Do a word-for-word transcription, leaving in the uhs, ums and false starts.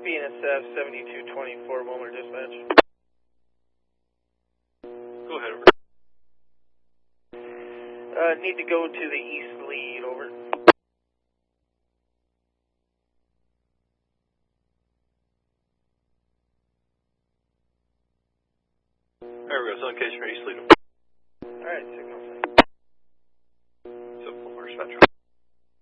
B N S F seventy-two twenty-four, Wilmer dispatch. Go ahead, over. Uh, need to go to the east lead, over. There we go, it's on case for East Lead. Alright, signal. So, full Marsh Metro.